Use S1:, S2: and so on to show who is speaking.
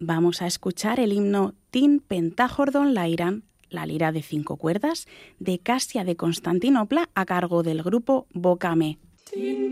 S1: vamos a escuchar el himno Tin Pentajordon Lairan, la lira de 5 cuerdas, de Casia de Constantinopla, a cargo del grupo Bocame.